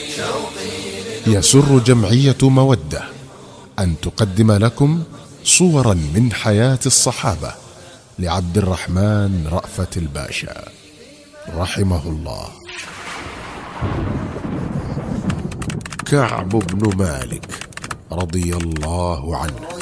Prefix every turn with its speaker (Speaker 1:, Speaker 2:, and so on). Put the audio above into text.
Speaker 1: يسر جمعية مودة أن تقدم لكم صورا من حياة الصحابة لعبد الرحمن رأفت الباشا رحمه الله. كعب بن مالك رضي الله عنه